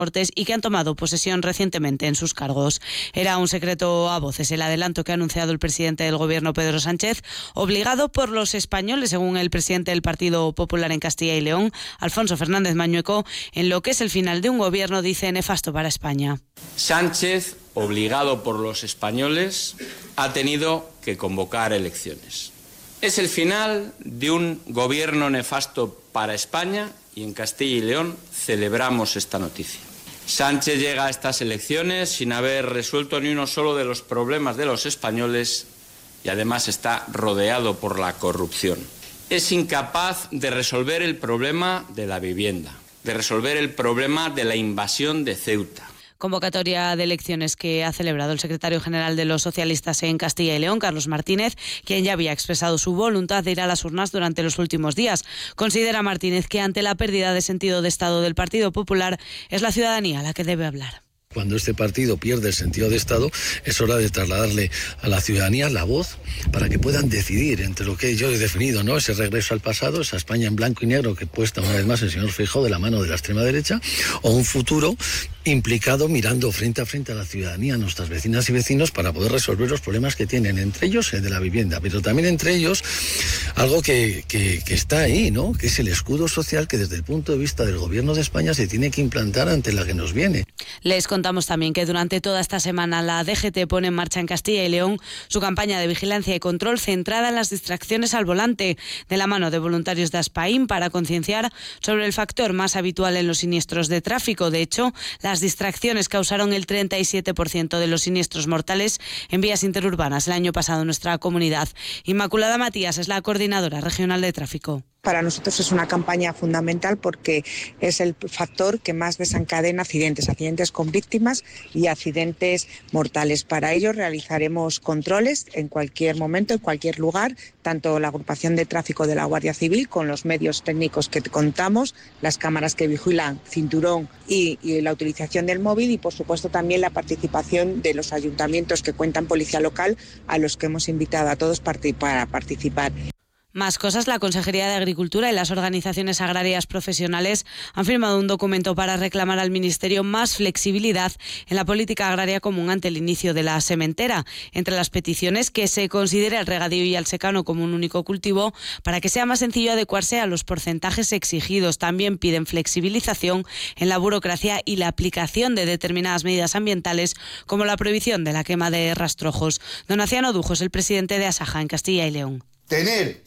Cortes y que han tomado posesión recientemente en sus cargos. Era un secreto a voces el adelanto que ha anunciado el presidente del Gobierno, Pedro Sánchez, obligado por los españoles, según el presidente del Partido Popular en Castilla y León, Alfonso Fernández Mañueco, en lo que es el final de un gobierno, dice, nefasto para España. Sánchez, obligado por los españoles, ha tenido que convocar elecciones. Es el final de un gobierno nefasto para España y en Castilla y León celebramos esta noticia. Sánchez llega a estas elecciones sin haber resuelto ni uno solo de los problemas de los españoles y además está rodeado por la corrupción. Es incapaz de resolver el problema de la vivienda, de resolver el problema de la invasión de Ceuta. Convocatoria de elecciones que ha celebrado el secretario general de los socialistas en Castilla y León, Carlos Martínez, quien ya había expresado su voluntad de ir a las urnas durante los últimos días. Considera Martínez que ante la pérdida de sentido de Estado del Partido Popular es la ciudadanía la que debe hablar. Cuando este partido pierde el sentido de Estado, es hora de trasladarle a la ciudadanía la voz para que puedan decidir entre lo que yo he definido, ¿no? Ese regreso al pasado, esa España en blanco y negro que puesta una vez más el señor Feijóo de la mano de la extrema derecha, o un futuro implicado mirando frente a frente a la ciudadanía, a nuestras vecinas y vecinos, para poder resolver los problemas que tienen, entre ellos el de la vivienda, pero también entre ellos algo que está ahí, ¿no? Que es el escudo social que desde el punto de vista del Gobierno de España se tiene que implantar ante la que nos viene. Les contamos también que durante toda esta semana la DGT pone en marcha en Castilla y León su campaña de vigilancia y control centrada en las distracciones al volante, de la mano de voluntarios de Aspaín, para concienciar sobre el factor más habitual en los siniestros de tráfico. De hecho, las distracciones causaron el 37% de los siniestros mortales en vías interurbanas el año pasado en nuestra comunidad. Inmaculada Matías es la coordinadora regional de tráfico. Para nosotros es una campaña fundamental porque es el factor que más desencadena accidentes con víctimas y accidentes mortales. Para ello realizaremos controles en cualquier momento, en cualquier lugar, tanto la agrupación de tráfico de la Guardia Civil con los medios técnicos que contamos, las cámaras que vigilan, cinturón y la utilización del móvil y por supuesto también la participación de los ayuntamientos que cuentan policía local a los que hemos invitado a todos para participar. Más cosas, la Consejería de Agricultura y las organizaciones agrarias profesionales han firmado un documento para reclamar al Ministerio más flexibilidad en la política agraria común ante el inicio de la sementera. Entre las peticiones, que se considere el regadío y el secano como un único cultivo para que sea más sencillo adecuarse a los porcentajes exigidos. También piden flexibilización en la burocracia y la aplicación de determinadas medidas ambientales como la prohibición de la quema de rastrojos. Don Aciano Dujo es el presidente de Asaja en Castilla y León. Tener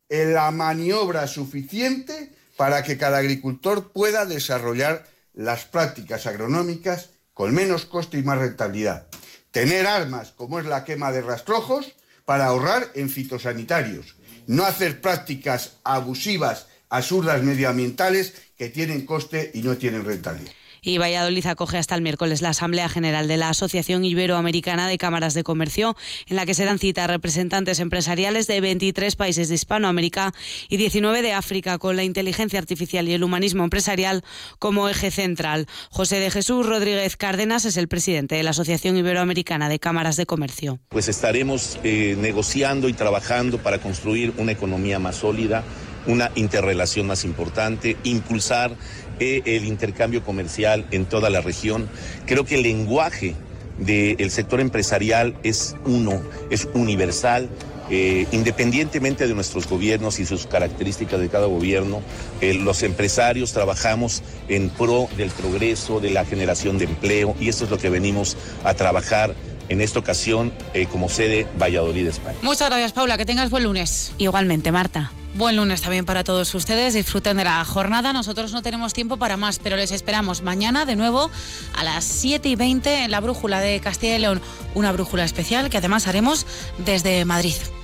la maniobra suficiente para que cada agricultor pueda desarrollar las prácticas agronómicas con menos coste y más rentabilidad. Tener armas como es la quema de rastrojos para ahorrar en fitosanitarios. No hacer prácticas abusivas, absurdas medioambientales que tienen coste y no tienen rentabilidad. Y Valladolid acoge hasta el miércoles la Asamblea General de la Asociación Iberoamericana de Cámaras de Comercio, en la que se dan cita a representantes empresariales de 23 países de Hispanoamérica y 19 de África, con la inteligencia artificial y el humanismo empresarial como eje central. José de Jesús Rodríguez Cárdenas es el presidente de la Asociación Iberoamericana de Cámaras de Comercio. Pues estaremos negociando y trabajando para construir una economía más sólida, una interrelación más importante, impulsar el intercambio comercial en toda la región. Creo que el lenguaje del sector empresarial es universal, independientemente de nuestros gobiernos y sus características de cada gobierno. Los empresarios trabajamos en pro del progreso, de la generación de empleo, y esto es lo que venimos a trabajar en esta ocasión como sede Valladolid, España. Muchas gracias, Paula, que tengas buen lunes. Igualmente, Marta. Buen lunes también para todos ustedes, disfruten de la jornada. Nosotros no tenemos tiempo para más, pero les esperamos mañana de nuevo a las 7:20 en la Brújula de Castilla y León, una brújula especial que además haremos desde Madrid.